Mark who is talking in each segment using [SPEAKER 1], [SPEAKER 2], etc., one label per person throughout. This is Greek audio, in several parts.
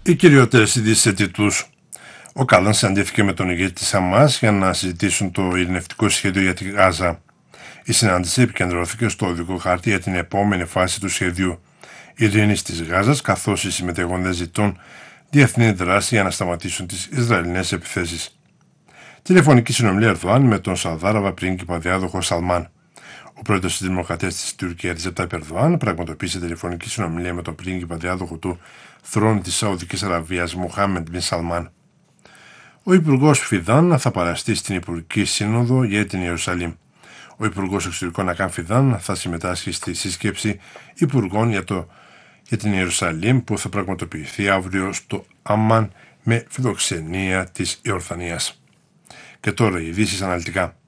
[SPEAKER 1] Οι κυριότερες ειδήσεις σε τίτλους. Ο Κάλλαν συναντήθηκε με τον ηγέτη της Χαμάς για να συζητήσουν το ειρηνευτικό σχέδιο για τη Γάζα. Η συνάντηση επικεντρώθηκε στο οδικό χάρτη για την επόμενη φάση του σχεδίου ειρήνης της Γάζας, καθώς οι συμμετέχοντες ζητούν διεθνή δράση για να σταματήσουν τις Ισραηλινές επιθέσεις. Τηλεφωνική συνομιλία Ερδοάν με τον Σαουδάραβα πρίγκιπα διάδοχο Σαλμάν. Ο πρόεδρος της Δημοκρατίας της Τουρκίας, Ρετζέπ Ταγιπ Ερδοάν, πραγματοποίησε τηλεφωνική συνομιλία με τον πρίγκιπα διάδοχο του θρόνου της Σαουδικής Αραβίας, Μοχάμεντ Μπιν Σαλμάν. Ο Υπουργός Φιδάν θα παραστεί στην Υπουργική Σύνοδο για την Ιερουσαλήμ. Ο Υπουργός Εξωτερικών Ακάν Φιδάν θα συμμετάσχει στη σύσκεψη Υπουργών για την Ιερουσαλήμ που θα πραγματοποιηθεί αύριο στο Αμμάν με φιλοξενία της Ιορδανίας. Και τώρα οι ειδήσεις αναλυτικά.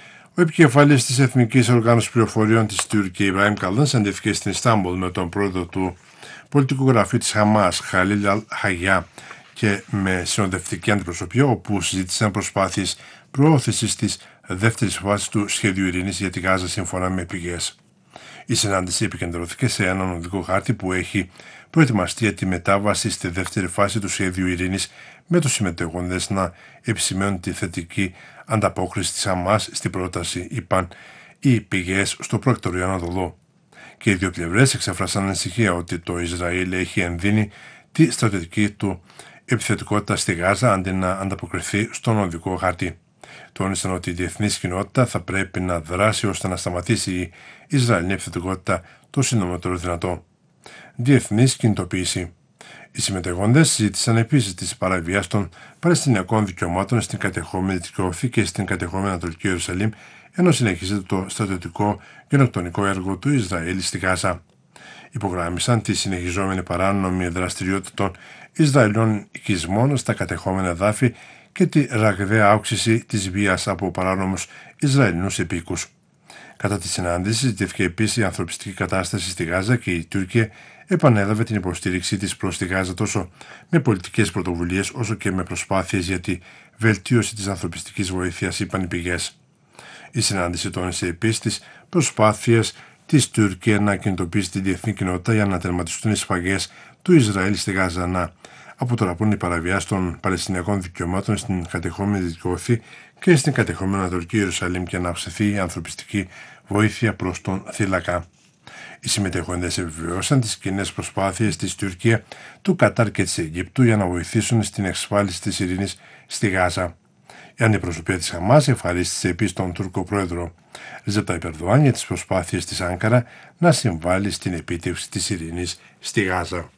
[SPEAKER 1] Ο επικεφαλής της Εθνικής Οργάνωσης Πληροφοριών της Τουρκίας, Ιμπραήμ Καλάν, συναντήθηκε στην Ιστάμπουλ με τον πρόεδρο του πολιτικού γραφείου της Χαμάς, Χαλίλ Αλ-Χαγιά, και με συνοδευτική αντιπροσωπεία, όπου συζήτησαν προσπάθειες προώθησης της δεύτερης φάσης του σχέδιου ειρήνης για τη Γάζα σύμφωνα με πηγές. Η συνάντηση επικεντρώθηκε σε έναν οδικό χάρτη που έχει προετοιμαστεί για τη μετάβαση στη δεύτερη φάση του σχέδιου ειρήνης, με τους συμμετέχοντες να επισημαίνουν τη θετική ανταπόκριση της Χαμάς στη πρόταση, είπαν οι πηγές στο πρόκτορο Αναδολό. Και οι δύο πλευρές εξέφρασαν ανησυχία ότι το Ισραήλ έχει ενδύνει τη στρατιωτική του επιθετικότητα στη Γάζα αντί να ανταποκριθεί στον οδικό χάρτη. Τόνισαν ότι η διεθνής κοινότητα θα πρέπει να δράσει ώστε να σταματήσει η Ισραηλινή επιθετικότητα το συντομότερο δυνατό. Διεθνής κινητοποίηση. Οι συμμετέχοντες συζήτησαν επίσης τις παραβιάσεις των Παλαιστινιακών δικαιωμάτων στην κατεχόμενη Τικόφη και στην κατεχόμενη Ανατολική Ιερουσαλήμ, ενώ συνεχίζεται το στρατιωτικό γενοκτονικό έργο του Ισραήλ στη Γάζα. Υπογράμμισαν τη συνεχιζόμενη παράνομη δραστηριότητα των Ισραηλινών οικισμών στα κατεχόμενα εδάφη και τη ραγδαία αύξηση της βίας από παράνομους Ισραηλινούς επίκους. Κατά τη συνάντηση συζητήθηκε επίσης η ανθρωπιστική κατάσταση στη Γάζα και η Τουρκία επανέλαβε την υποστήριξή της προς τη Γάζα τόσο με πολιτικές πρωτοβουλίες όσο και με προσπάθειες για τη βελτίωση της ανθρωπιστικής βοήθειας, είπαν οι πηγές. Η συνάντηση τόνισε επίσης τις προσπάθειες της Τουρκία να κινητοποιήσει τη διεθνή κοινότητα για να τερματιστούν οι σφαγές του Ισραήλ στη Γάζα, να αποτραπούν οι παραβιάσεις των Παλαιστινιακών δικαιωμάτων στην κατεχόμενη Δυτική και στην κατεχόμενη Ανατολική Ιερουσαλήμ και να αυξηθεί η ανθρωπιστική βοήθεια προς τον θύλακα. Οι συμμετέχοντες επιβεβαιώσαν τις κοινές προσπάθειες της Τουρκία, του Κατάρ και της Αιγύπτου για να βοηθήσουν στην εξασφάλιση της ειρήνης στη Γάζα. Η αντιπροσωπεία της Χαμάς ευχαρίστησε επίσης τον Τούρκο πρόεδρο Ρετζέπ Ταγιπ Ερδοάν για τις προσπάθειες της Άνκαρα να συμβάλλει στην επίτευξη της ειρήνης στη Γάζα.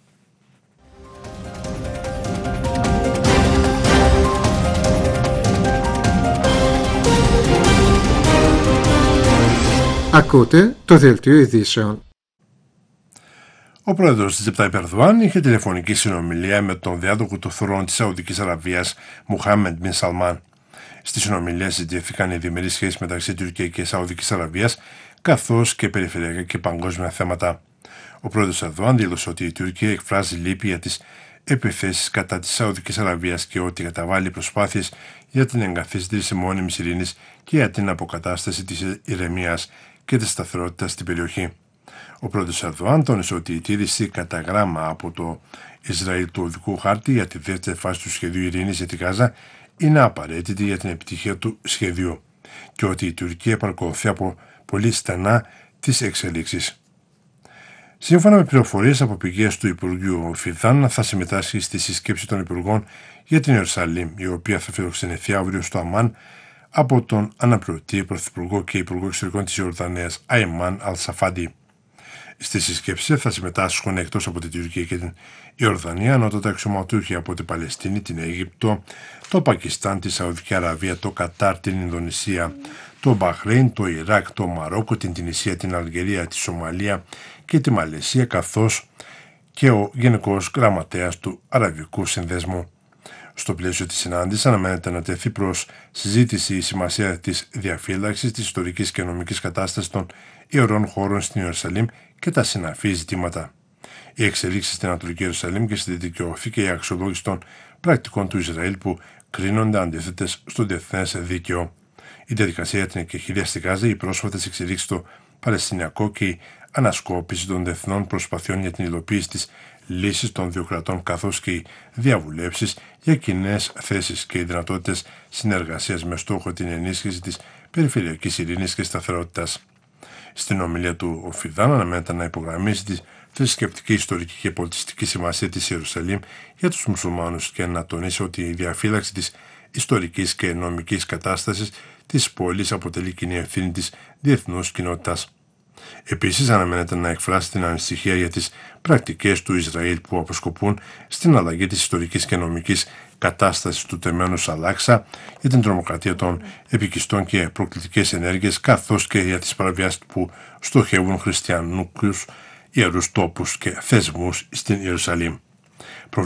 [SPEAKER 2] Ακούτε το δελτίο ειδήσεων.
[SPEAKER 1] Ο πρόεδρος Ρετζέπ Ταγιπ Ερδοάν είχε τηλεφωνική συνομιλία με τον διάδοχο του θρόνου της Σαουδικής Αραβίας, Μοχάμεντ Μπιν Σαλμάν. Στη συνομιλία συζητήθηκαν οι διμερείς σχέσεις μεταξύ Τουρκίας και Σαουδικής Αραβίας, καθώς και περιφερειακά και παγκόσμια θέματα. Ο πρόεδρος Ερδοάν δήλωσε ότι η Τουρκία εκφράζει λύπη για τις επιθέσεις κατά της Σαουδικής Αραβίας και ότι καταβάλει προσπάθειες για την εγκαθίδρυση της μόνιμης ειρήνης και για την αποκατάσταση της ηρεμίας και της σταθερότητας στην περιοχή. Ο πρόεδρος Ερδοάν τόνισε ότι η τήρηση κατά γράμμα από το Ισραήλ του οδικού χάρτη για τη δεύτερη φάση του σχεδίου ειρήνης για τη Γάζα είναι απαραίτητη για την επιτυχία του σχεδίου και ότι η Τουρκία παρακολουθεί από πολύ στενά τις εξελίξεις. Σύμφωνα με πληροφορίες από πηγές του Υπουργείου, ο Φιδάν θα συμμετάσχει στη συσκέψη των Υπουργών για την Ιερουσαλήμ, η οποία θα φιλοξενηθεί αύριο στο Αμμάν από τον αναπληρωτή Πρωθυπουργό και Υπουργό Εξωτερικών της Ιορδανίας, Αϊμάν Αλ-Σαφάντι. Στη συσκέψη θα συμμετάσχουν εκτός από την Τουρκία και την Ιορδανία ανώτατα αξιωματούχοι από την Παλαιστίνη, την Αίγυπτο, το Πακιστάν, τη Σαουδική Αραβία, το Κατάρ, την Ινδονησία, το Μπαχρέιν, το Ιράκ, το Μαρόκο, την Τινησία, την Αλγερία, τη Σομαλία και τη Μαλαισία, καθώς και ο Γενικός Γραμματέας του Αραβικού Συνδέσμου. Στο πλαίσιο της συνάντησης αναμένεται να τεθεί προς συζήτηση η σημασία της διαφύλαξης της ιστορικής και νομικής κατάστασης των ιερών χώρων στην Ιερουσαλήμ και τα συναφή ζητήματα. Οι εξελίξεις στην Ανατολική Ιερουσαλήμ και στη Δυτική Οφή και η αξιολόγηση των πρακτικών του Ισραήλ που κρίνονται αντίθετες στο διεθνές δίκαιο. Η διαδικασία για την εκεχηρία στη Γάζα, οι πρόσφατες εξελίξεις στο Παλαιστινιακό και η ανασκόπηση των διεθνών προσπαθειών για την υλοποίηση της λύσης των δύο κρατών, καθώς και οι διαβουλεύσεις για κοινές θέσεις και οι δυνατότητες συνεργασίας με στόχο την ενίσχυση της περιφερειακής ειρήνης και σταθερότητας. Στην ομιλία του, ο Φιδάν αναμένεται να υπογραμμίσει τη θρησκευτική, ιστορική και πολιτιστική σημασία της Ιερουσαλήμ για τους μουσουλμάνους και να τονίσει ότι η διαφύλαξη της ιστορικής και νομικής κατάστασης της πόλης αποτελεί κοινή ευθύνη της διεθνούς κοινότητας. Επίσης, αναμένεται να εκφράσει την ανησυχία για τις πρακτικές του Ισραήλ που αποσκοπούν στην αλλαγή της ιστορικής και νομικής κατάστασης του τεμένους Αλάξα, για την τρομοκρατία των επικιστών και προκλητικές ενέργειες, καθώς και για τις παραβιάσεις που στοχεύουν χριστιανούς ιερούς τόπους και θεσμούς στην Ιερουσαλήμ.